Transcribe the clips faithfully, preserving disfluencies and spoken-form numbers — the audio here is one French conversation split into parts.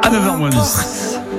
à neuf heures moins dix.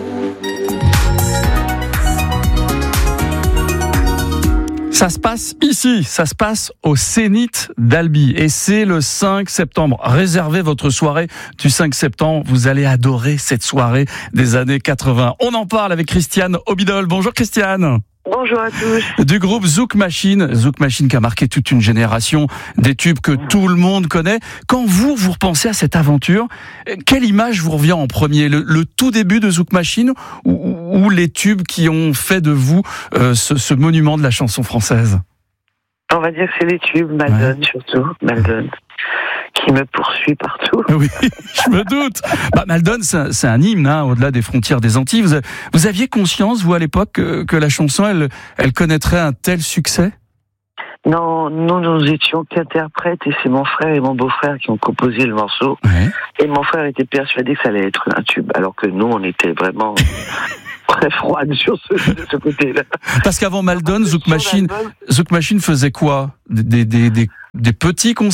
Ça se passe ici, ça se passe au Zénith d'Albi et c'est le cinq septembre. Réservez votre soirée du cinq septembre, vous allez adorer cette soirée des années quatre-vingts. On en parle avec Christiane Obidol. Bonjour Christiane. Bonjour à tous. Du groupe Zouk Machine, Zouk Machine qui a marqué toute une génération, des tubes que tout le monde connaît. Quand vous, vous repensez à cette aventure, quelle image vous revient en premier ? Le, le tout début de Zouk Machine ou, ou les tubes qui ont fait de vous euh, ce, ce monument de la chanson française ? On va dire que c'est les tubes, Maldon ouais. surtout, Maldon, qui me poursuit partout. Oui, je me doute. Bah, Maldon, c'est un, c'est un hymne, hein, au-delà des frontières des Antilles. Vous, avez, vous aviez conscience, vous, à l'époque, que, que la chanson, elle, elle connaîtrait un tel succès ? Non, nous, nous étions qu'interprètes et c'est mon frère et mon beau-frère qui ont composé le morceau. Ouais. Et mon frère était persuadé que ça allait être un tube, alors que nous, on était vraiment très froides sur ce, de ce côté-là. Parce qu'avant Maldon, Zouk Machine, Zouk Machine faisait quoi ? des, des, des, des petits concerts ?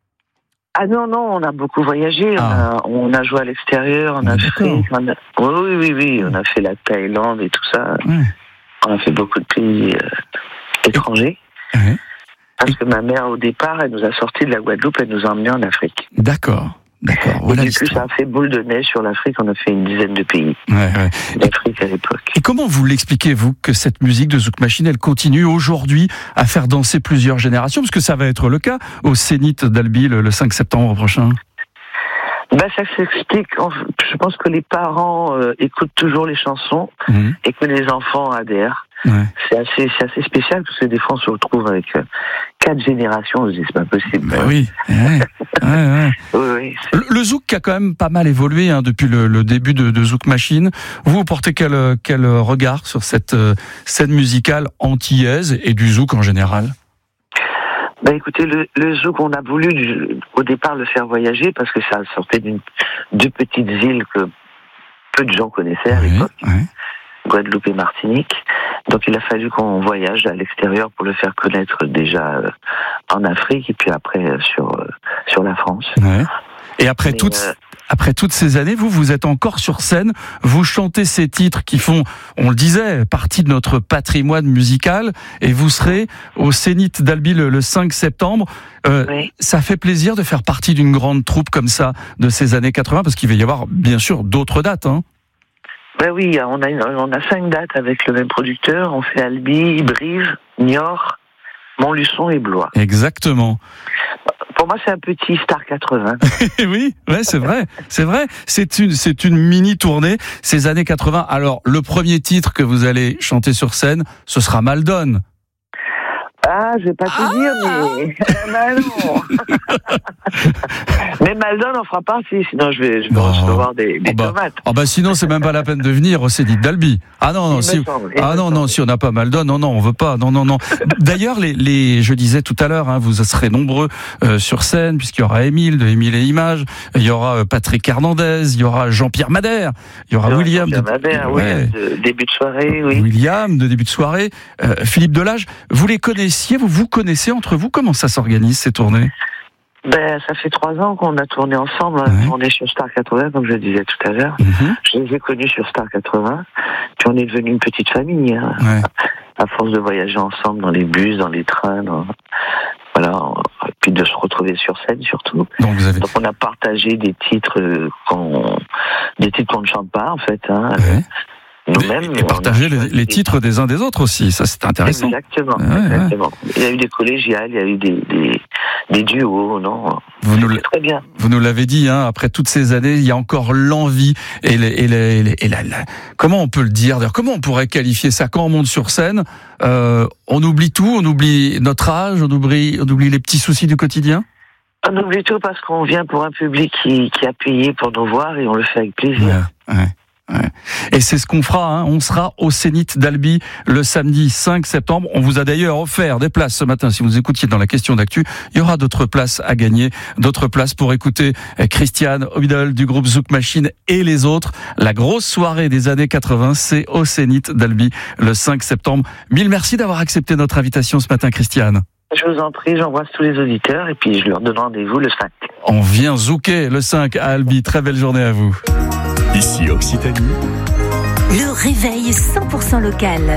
Ah non, non, on a beaucoup voyagé, ah. on, a, on a joué à l'extérieur, on ah, a fait... On a, oui, oui, oui, on a fait la Thaïlande et tout ça. Ouais. On a fait beaucoup de pays euh, étrangers. Ouais. Parce que ma mère, au départ, elle nous a sortis de la Guadeloupe, elle nous a emmenés en Afrique. D'accord. D'accord. Voilà et du coup, ça a fait boule de neige sur l'Afrique. On a fait une dizaine de pays ouais, ouais. d'Afrique à l'époque. Et comment vous l'expliquez, vous, que cette musique de Zouk Machine, elle continue aujourd'hui à faire danser plusieurs générations ? Parce que ça va être le cas au Zénith d'Albi le cinq septembre prochain. Ben, ça s'explique. Je pense que les parents euh, écoutent toujours les chansons mmh. et que les enfants adhèrent. Ouais. C'est assez, c'est assez spécial parce que des fois on se retrouve avec euh, quatre générations. On se dit c'est pas possible. Ben oui. Ouais. ouais, ouais. oui, oui le, le zouk a quand même pas mal évolué hein, depuis le, le début de, de Zouk Machine. Vous, vous portez quel, quel regard sur cette euh, scène musicale antillaise et du zouk en général ? Ben écoutez, le, le zouk, on a voulu du, au départ le faire voyager parce que ça sortait d'une deux petites îles que peu de gens connaissaient à oui, l'époque. Oui. Guadeloupe et Martinique. Donc il a fallu qu'on voyage à l'extérieur pour le faire connaître déjà euh, en Afrique et puis après euh, sur euh, sur la France. Ouais. Et après Mais, toutes euh... après toutes ces années, vous vous êtes encore sur scène, vous chantez ces titres qui font, on le disait, partie de notre patrimoine musical et vous serez au Zénith d'Albi le, le cinq septembre. Euh, oui. Ça fait plaisir de faire partie d'une grande troupe comme ça de ces années quatre-vingts parce qu'il va y avoir bien sûr d'autres dates, hein. Ben oui, on a, une, on a cinq dates avec le même producteur. On fait Albi, Brive, Niort, Montluçon et Blois. Exactement. Pour moi, c'est un petit Star quatre-vingts. Oui, ouais, c'est vrai, c'est vrai. C'est une, c'est une mini tournée ces années quatre-vingts. Alors, le premier titre que vous allez chanter sur scène, ce sera Maldon. Ah, je vais pas te ah dire, mais bah non. Mais Maldon en fera partie, sinon je vais, je vais recevoir des, des oh bah, tomates. Oh bah sinon c'est même pas la peine de venir au Zénith d'Albi. Ah non non, si, semble, ah non non, si on n'a pas Maldon, non non, on veut pas, non non non. D'ailleurs les, les, je disais tout à l'heure, hein, vous serez nombreux euh, sur scène puisqu'il y aura Émile de Émile et Images, il y aura euh, Patrick Hernandez, il y aura Jean-Pierre Madère, il y aura William de, Madère, ouais, oui, de début de soirée, oui. William de début de soirée, euh, Philippe Delage, vous les connaissez? Vous vous connaissez entre vous? Comment ça s'organise ces tournées? Ben, ça fait trois ans qu'on a tourné ensemble. On a ouais. tourné sur Star quatre-vingts, comme je disais tout à l'heure. Mm-hmm. Je les ai connus sur Star quatre-vingts. Puis on est devenu une petite famille. Hein. Ouais. À force de voyager ensemble dans les bus, dans les trains, dans... voilà. Et puis de se retrouver sur scène surtout. Donc, vous avez... Donc on a partagé des titres qu'on, des titres qu'on ne chante pas en fait. Hein. Ouais. Nous-mêmes, et partager les, les titres des uns des autres aussi, ça c'est intéressant. Exactement, ouais, exactement. Ouais. Il y a eu des collégiales, il y a eu des, des, des duos, non vous nous, très bien. Vous nous l'avez dit, hein, après toutes ces années, il y a encore l'envie et, les, et, les, et, les, et la, la, comment on peut le dire d'ailleurs, comment on pourrait qualifier ça quand on monte sur scène, euh, on oublie tout, on oublie notre âge, on oublie, on oublie les petits soucis du quotidien. On oublie tout parce qu'on vient pour un public qui, qui a payé pour nous voir et on le fait avec plaisir. Ouais, ouais. Ouais. Et c'est ce qu'on fera, hein. On sera au Zénith d'Albi le samedi cinq septembre. On vous a d'ailleurs offert des places ce matin. Si vous écoutiez dans la question d'actu, il y aura d'autres places à gagner, d'autres places pour écouter Christiane Obidol du groupe Zouk Machine et les autres. La grosse soirée des années quatre-vingts, c'est au Zénith d'Albi le cinq septembre. Mille merci d'avoir accepté notre invitation ce matin, Christiane. Je vous en prie, j'embrasse tous les auditeurs et puis je leur donne rendez-vous le cinq. On vient zouker le cinq à Albi. Très belle journée à vous. Ici Occitanie. Le réveil cent pour cent local.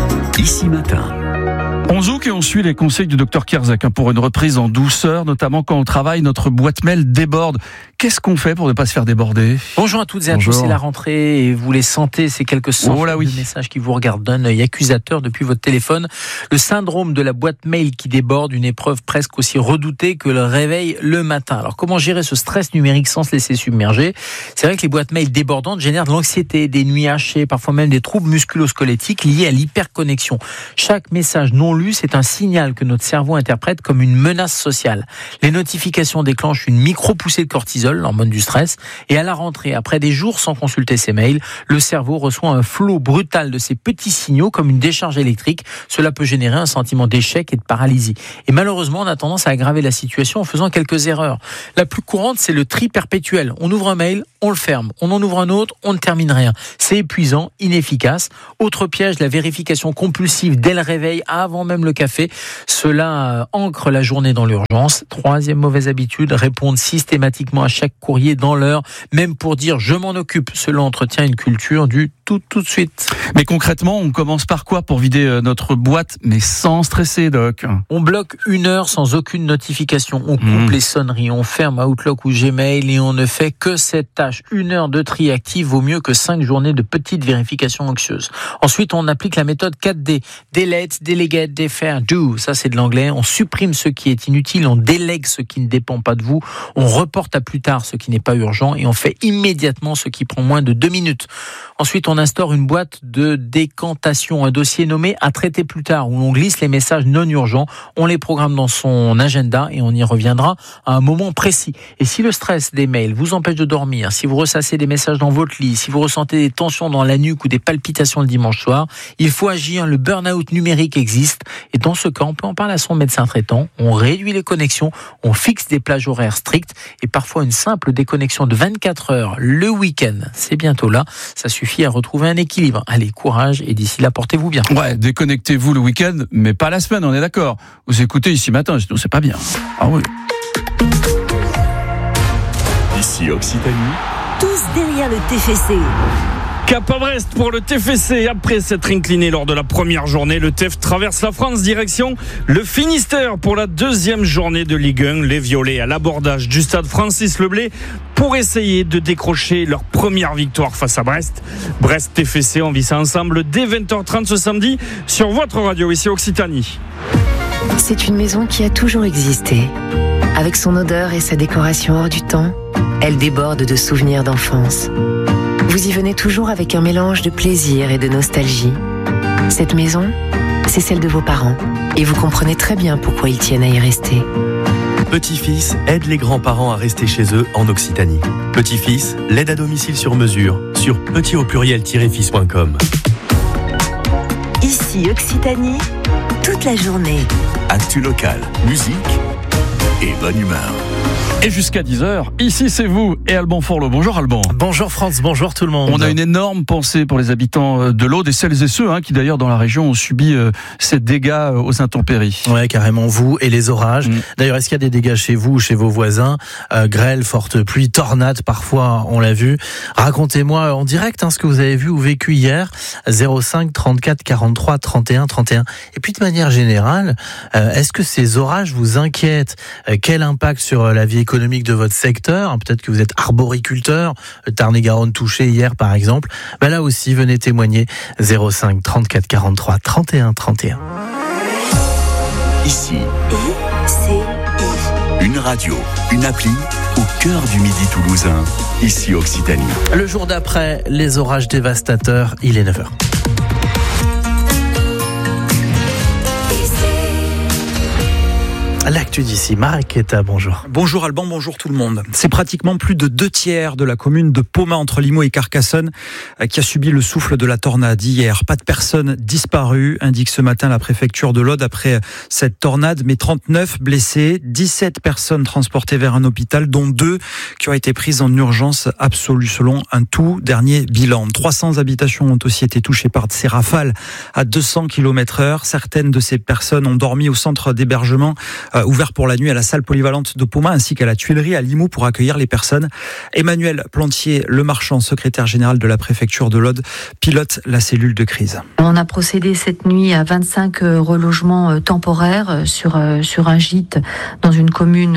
Ici Matin. On zouk et on suit les conseils du docteur Kerzak pour une reprise en douceur, notamment quand au travail, notre boîte mail déborde. Qu'est-ce qu'on fait pour ne pas se faire déborder ? Bonjour à toutes et à Bonjour. tous, c'est la rentrée et vous les sentez, ces quelques centaines oh là oui. de messages qui vous regardent d'un œil accusateur depuis votre téléphone. Le syndrome de la boîte mail qui déborde, une épreuve presque aussi redoutée que le réveil le matin. Alors comment gérer ce stress numérique sans se laisser submerger ? C'est vrai que les boîtes mail débordantes génèrent de l'anxiété, des nuits hachées, parfois même des troubles musculo-squelettiques liés à l'hyperconnexion. Chaque message non lu, c'est un signal que notre cerveau interprète comme une menace sociale. Les notifications déclenchent une micro-poussée de cortisol, l'hormone du stress, et à la rentrée, après des jours sans consulter ses mails, le cerveau reçoit un flot brutal de ces petits signaux comme une décharge électrique. Cela peut générer un sentiment d'échec et de paralysie. Et malheureusement, on a tendance à aggraver la situation en faisant quelques erreurs. La plus courante, c'est le tri perpétuel. On ouvre un mail, on le ferme. On en ouvre un autre, on ne termine rien. C'est épuisant, inefficace. Autre piège, la vérification compulsive dès le réveil, avant même le café. Cela ancre la journée dans l'urgence. Troisième mauvaise habitude, répondre systématiquement à chaque courrier dans l'heure, même pour dire je m'en occupe. Cela entretient une culture du tout tout de suite. Mais concrètement, on commence par quoi pour vider notre boîte, mais sans stresser, Doc ? On bloque une heure sans aucune notification. On coupe mmh. les sonneries, on ferme Outlook ou Gmail et on ne fait que cette tâche. Une heure de tri actif vaut mieux que cinq journées de petites vérifications anxieuses. Ensuite, on applique la méthode quatre D. Delete, delegate, defer, do. Ça, c'est de l'anglais. On supprime ce qui est inutile, on délègue ce qui ne dépend pas de vous, on reporte à plus tard ce qui n'est pas urgent et on fait immédiatement ce qui prend moins de deux minutes. Ensuite, on instaure une boîte de décantation, un dossier nommé à traiter plus tard où on glisse les messages non urgents, on les programme dans son agenda et on y reviendra à un moment précis. Et si le stress des mails vous empêche de dormir, si vous ressassez des messages dans votre lit, si vous ressentez des tensions dans la nuque ou des palpitations le dimanche soir, il faut agir. Le burn-out numérique existe et dans ce cas, on peut en parler à son médecin traitant, on réduit les connexions, on fixe des plages horaires strictes et parfois une simple déconnexion de vingt-quatre heures le week-end. C'est bientôt là, ça suffit à retrouver un équilibre. Allez, courage et d'ici là, portez-vous bien. Ouais, déconnectez-vous le week-end, mais pas la semaine, on est d'accord. Vous écoutez Ici Matin, sinon c'est pas bien. Ah oui. Ici Occitanie. Tous derrière le T F C. Cap à Brest pour le T F C. Après s'être incliné lors de la première journée, le T F traverse la France direction le Finistère pour la deuxième journée de Ligue un. Les Violets à l'abordage du stade Francis Leblay pour essayer de décrocher leur première victoire face à Brest. Brest T F C, on vit ça ensemble dès vingt heures trente ce samedi sur votre radio ici Occitanie. C'est une maison qui a toujours existé. Avec son odeur et sa décoration hors du temps, elle déborde de souvenirs d'enfance. Vous y venez toujours avec un mélange de plaisir et de nostalgie. Cette maison, c'est celle de vos parents. Et vous comprenez très bien pourquoi ils tiennent à y rester. Petit-Fils aide les grands-parents à rester chez eux en Occitanie. Petit-Fils, l'aide à domicile sur mesure sur petit au pluriel-fils point com. Ici Occitanie, toute la journée. Actu locale, musique et bonne humeur. Et jusqu'à dix heures, ici c'est vous et Alban Forlot. Bonjour Alban. Bonjour France, bonjour tout le monde. On a une énorme pensée pour les habitants de l'Aude et celles et ceux hein, qui d'ailleurs dans la région ont subi euh, ces dégâts aux intempéries. Ouais, carrément, vous et les orages. Mmh. D'ailleurs, est-ce qu'il y a des dégâts chez vous ou chez vos voisins ? euh, Grêle, forte pluie, tornade parfois, on l'a vu. Racontez-moi en direct hein, ce que vous avez vu ou vécu hier. zéro cinq trente-quatre quarante-trois trente et un trente et un. Et puis de manière générale, euh, est-ce que ces orages vous inquiètent ? euh, Quel impact sur la vie économique économique de votre secteur, peut-être que vous êtes arboriculteur, Tarn-et-Garonne touché hier par exemple, ben là aussi venez témoigner. Zéro cinq trente-quatre quarante-trois trente et un trente et un. Ici, I C I. Une radio, une appli au cœur du Midi toulousain, ici Occitanie. Le jour d'après, les orages dévastateurs, il est neuf heures. L'actu d'ici, Mariquetta, bonjour. Bonjour Alban, bonjour tout le monde. C'est pratiquement plus de deux tiers de la commune de Pomain entre Limoux et Carcassonne qui a subi le souffle de la tornade hier. Pas de personnes disparues, indique ce matin la préfecture de l'Aude après cette tornade, mais trente-neuf blessés, dix-sept personnes transportées vers un hôpital, dont deux qui ont été prises en urgence absolue selon un tout dernier bilan. trois cents habitations ont aussi été touchées par ces rafales à deux cents kilomètres heure. Certaines de ces personnes ont dormi au centre d'hébergement euh, ouvert pour la nuit à la salle polyvalente de Poma ainsi qu'à la Tuilerie à Limoux pour accueillir les personnes. Emmanuel Plantier, le marchand, secrétaire général de la préfecture de l'Aude, pilote la cellule de crise. On a procédé cette nuit à vingt-cinq relogements temporaires sur, sur un gîte dans une commune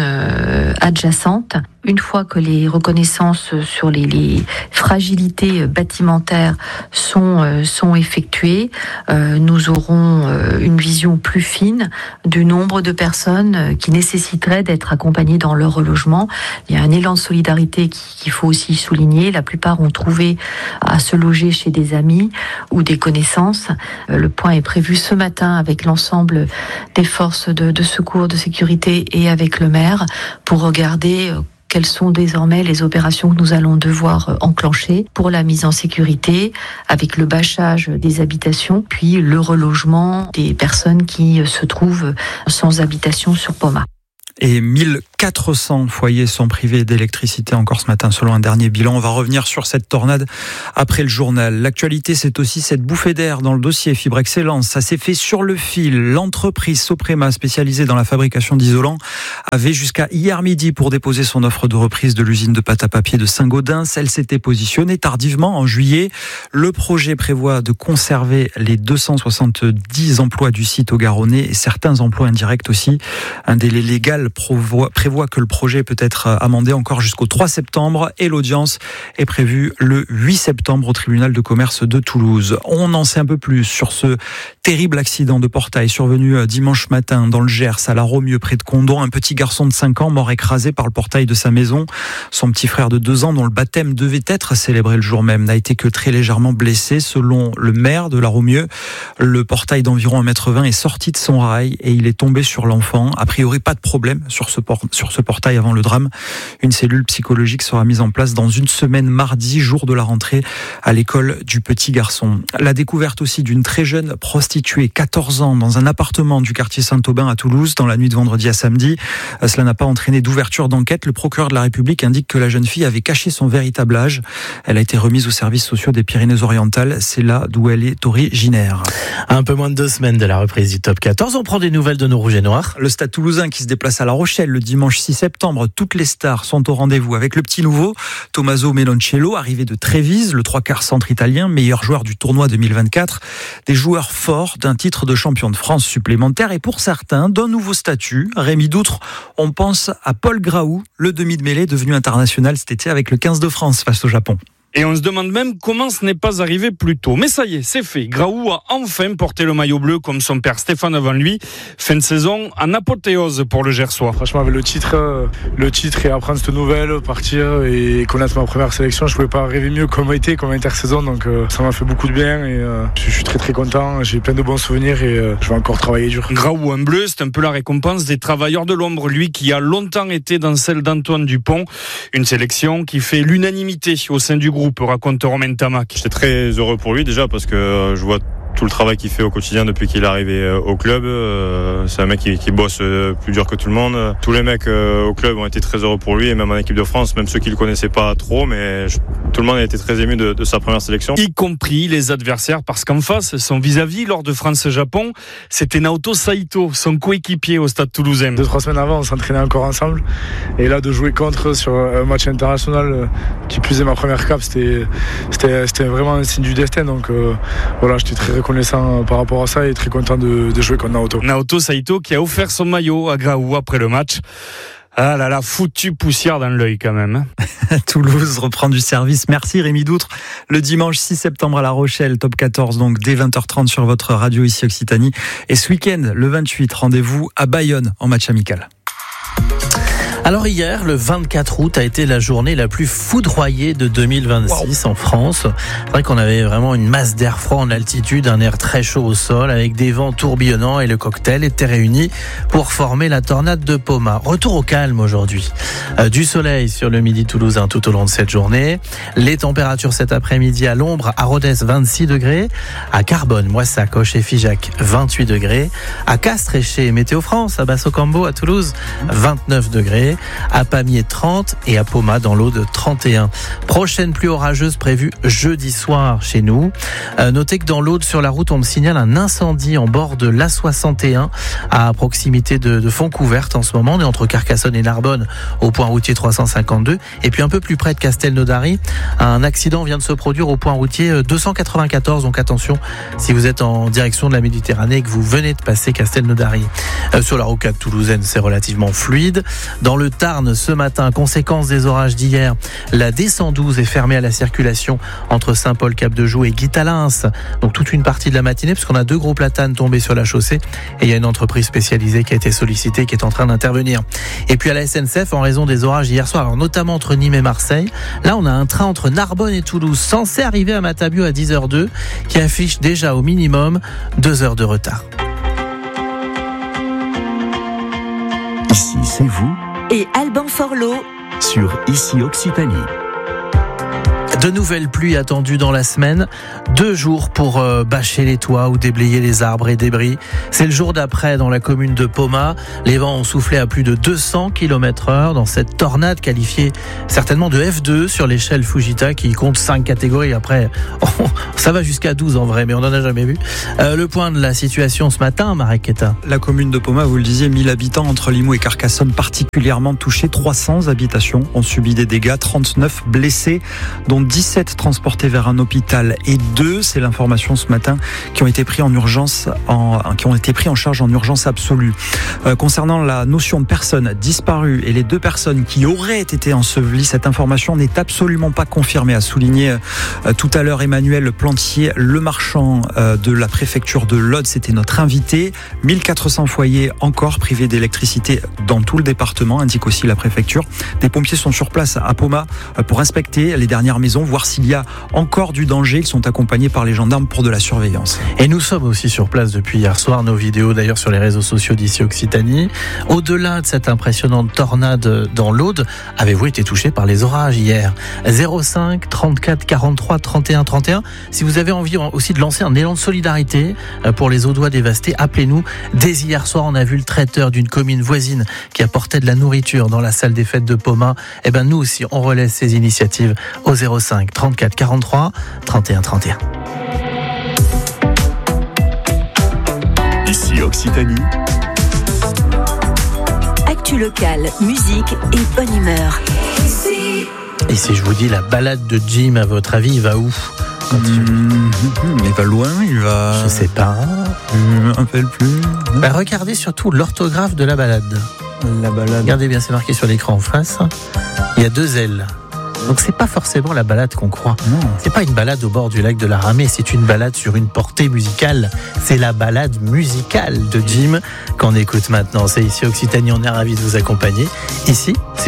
adjacente. Une fois que les reconnaissances sur les, les fragilités bâtimentaires sont, sont effectuées, euh, nous aurons une vision plus fine du nombre de personnes qui nécessiteraient d'être accompagnées dans leur relogement. Il y a un élan de solidarité qu'il faut aussi souligner. La plupart ont trouvé à se loger chez des amis ou des connaissances. Le point est prévu ce matin avec l'ensemble des forces de, de secours, de sécurité et avec le maire pour regarder quelles sont désormais les opérations que nous allons devoir enclencher pour la mise en sécurité avec le bâchage des habitations, puis le relogement des personnes qui se trouvent sans habitation sur Poma. Et mille quatre cents foyers sont privés d'électricité encore ce matin selon un dernier bilan. On va revenir sur cette tornade après le journal. L'actualité, c'est aussi cette bouffée d'air dans le dossier Fibre Excellence. Ça s'est fait sur le fil. L'entreprise Soprema, spécialisée dans la fabrication d'isolants, avait jusqu'à hier midi pour déposer son offre de reprise de l'usine de pâte à papier de Saint-Gaudens. Elle s'était positionnée tardivement en juillet. Le projet prévoit de conserver les deux cent soixante-dix emplois du site au Garonnais et certains emplois indirects aussi. Un délai légal prévoit, prévoit que le projet peut être amendé encore jusqu'au trois septembre et l'audience est prévue le huit septembre au tribunal de commerce de Toulouse. On en sait un peu plus sur ce terrible accident de portail survenu dimanche matin dans le Gers à La Romieux près de Condon. Un petit garçon de cinq ans mort écrasé par le portail de sa maison. Son petit frère de deux ans dont le baptême devait être célébré le jour même n'a été que très légèrement blessé. Selon le maire de La Romieux, le portail d'environ un mètre vingt est sorti de son rail et il est tombé sur l'enfant. A priori, pas de problème sur ce, por- sur ce portail avant le drame. Une cellule psychologique sera mise en place dans une semaine, mardi, jour de la rentrée, à l'école du petit garçon. La découverte aussi d'une très jeune prostituée, quatorze ans, dans un appartement du quartier Saint-Aubin à Toulouse, dans la nuit de vendredi à samedi. Cela n'a pas entraîné d'ouverture d'enquête. Le procureur de la République indique que la jeune fille avait caché son véritable âge. Elle a été remise aux services sociaux des Pyrénées-Orientales. C'est là d'où elle est originaire. Un peu moins de deux semaines de la reprise du top quatorze. On prend des nouvelles de nos Rouges et Noirs. Le Stade Toulousain qui se déplace à La Rochelle le dimanche six septembre. Toutes les stars sont au rendez-vous avec le petit nouveau Tommaso Meloncello, arrivé de Trévise, le trois quarts centre italien, meilleur joueur du tournoi deux mille vingt-quatre. Des joueurs forts d'un titre de champion de France supplémentaire et pour certains d'un nouveau statut. Rémi Doutre, on pense à Paul Graou, le demi de mêlée devenu international cet été avec le quinze de France face au Japon. Et on se demande même comment ce n'est pas arrivé plus tôt. Mais ça y est, c'est fait. Graou a enfin porté le maillot bleu comme son père Stéphane avant lui. Fin de saison en apothéose pour le Gersois. Franchement, avec le titre, le titre et apprendre cette nouvelle, partir et connaître ma première sélection, je ne pouvais pas rêver mieux comme été, comme intersaison. Donc ça m'a fait beaucoup de bien et euh, je suis très très content. J'ai plein de bons souvenirs et euh, je vais encore travailler dur. Graou en bleu, c'est un peu la récompense des travailleurs de l'ombre. Lui qui a longtemps été dans celle d'Antoine Dupont. Une sélection qui fait l'unanimité au sein du groupe. Raconte Romain Tamac. J'étais très heureux pour lui déjà parce que je vois tout le travail qu'il fait au quotidien depuis qu'il est arrivé au club. C'est un mec qui, qui bosse plus dur que tout le monde. Tous les mecs au club ont été très heureux pour lui et même en équipe de France, même ceux qui le connaissaient pas trop, mais je, tout le monde a été très ému de, de sa première sélection. Y compris les adversaires parce qu'en face, son vis-à-vis lors de France-Japon, c'était Naoto Saito, son coéquipier au Stade Toulousain. Deux, trois semaines avant, on s'entraînait encore ensemble et là de jouer contre sur un match international qui plus est ma première cape, c'était, c'était, c'était vraiment un signe du destin. Donc euh, voilà, j'étais très reconnaissant par rapport à ça et très content de, de jouer contre Naoto. Naoto Saito qui a offert son maillot à Graou après le match. Ah là là, foutu poussière dans l'œil quand même. Toulouse reprend du service. Merci Rémi Doutre. Le dimanche six septembre à La Rochelle, top quatorze, donc dès vingt heures trente sur votre radio ici Occitanie. Et ce week-end, le vingt-huit, rendez-vous à Bayonne en match amical. Alors hier, le vingt-quatre août, a été la journée la plus foudroyée de deux mille vingt-six wow. en France. C'est vrai qu'on avait vraiment une masse d'air froid en altitude, un air très chaud au sol, avec des vents tourbillonnants et le cocktail était réuni pour former la tornade de Poma. Retour au calme aujourd'hui. Euh, du soleil sur le midi toulousain tout au long de cette journée. Les températures cet après-midi à l'ombre, à Rodez vingt-six degrés, à Carbone, Moissac, Auch et Figeac vingt-huit degrés, à Castres et chez Météo France, à Basso-Cambo, à Toulouse vingt-neuf degrés. degrés, à Pamiers trente et à Poma dans l'Aude trente et un. Prochaine pluie orageuse prévue jeudi soir chez nous. Euh, notez que dans l'Aude, sur la route, on me signale un incendie en bord de l'A soixante et un à proximité de, de Fontcouverte en ce moment. On est entre Carcassonne et Narbonne au point routier trois cent cinquante-deux. Et puis un peu plus près de Castelnaudary, un accident vient de se produire au point routier deux cent quatre-vingt-quatorze. Donc attention, si vous êtes en direction de la Méditerranée et que vous venez de passer Castelnaudary. Euh, sur la rocade toulousaine, c'est relativement fluide. Dans le Tarn, ce matin, conséquence des orages d'hier, la D cent douze est fermée à la circulation entre Saint-Paul-Cap-de-Joux et Guitalins. Donc toute une partie de la matinée, puisqu'on a deux gros platanes tombés sur la chaussée et il y a une entreprise spécialisée qui a été sollicitée, qui est en train d'intervenir. Et puis à la S N C F, en raison des orages hier soir, alors notamment entre Nîmes et Marseille, là on a un train entre Narbonne et Toulouse censé arriver à Matabio à dix heures deux qui affiche déjà au minimum deux heures de retard. Ici, c'est vous. Et Alban Forlot Sur Ici Occitanie. De nouvelles pluies attendues dans la semaine. Deux jours pour euh, bâcher les toits ou déblayer les arbres et débris. C'est le jour d'après dans la commune de Poma. Les vents ont soufflé à plus de deux cents kilomètres heure dans cette tornade qualifiée certainement de F deux sur l'échelle Fujita qui compte cinq catégories. Après, oh, ça va jusqu'à douze en vrai, mais on n'en a jamais vu. Euh, le point de la situation ce matin, Marek Keta. La commune de Poma, vous le disiez, mille habitants entre Limoux et Carcassonne particulièrement touchés. trois cents habitations ont subi des dégâts, trente-neuf blessés, dont dix-sept transportés vers un hôpital et deux, c'est l'information ce matin, qui ont été pris en urgence, en, qui ont été pris en charge en urgence absolue. Euh, concernant la notion de personnes disparues et les deux personnes qui auraient été ensevelies, cette information n'est absolument pas confirmée, a souligné euh, tout à l'heure Emmanuel Plantier, le marchand euh, de la préfecture de l'Aude. C'était notre invité. mille quatre cents foyers encore privés d'électricité dans tout le département, indique aussi la préfecture. Des pompiers sont sur place à Poma euh, pour inspecter les dernières maisons, voir s'il y a encore du danger. Ils sont accompagnés par les gendarmes pour de la surveillance. Et nous sommes aussi sur place depuis hier soir. Nos vidéos d'ailleurs sur les réseaux sociaux d'Ici Occitanie. Au-delà de cette impressionnante tornade dans l'Aude, avez-vous été touché par les orages hier ? zéro cinq trente-quatre quarante-trois trente et un trente et un. Si vous avez envie aussi de lancer un élan de solidarité pour les Audois dévastés, appelez-nous. Dès hier soir, on a vu le traiteur d'une commune voisine qui apportait de la nourriture dans la salle des fêtes de Poma. Eh ben nous aussi, on relaie ces initiatives au zéro cinq trente-quatre quarante-trois trente et un trente et un. Ici Occitanie. Actu locale, musique et bonne humeur. Et si je vous dis la balade de Jim, à votre avis, il va où ? Mmh, il va loin, il va... Je sais pas. Je me rappelle plus. Bah, regardez surtout l'orthographe de la balade. La balade. Regardez bien, c'est marqué sur l'écran en face. Il y a deux L. Donc c'est pas forcément la balade qu'on croit. Non. C'est pas une balade au bord du lac de la Ramée, c'est une balade sur une portée musicale. C'est la balade musicale de Jim qu'on écoute maintenant. C'est Ici Occitanie, on est ravis de vous accompagner. Ici, c'est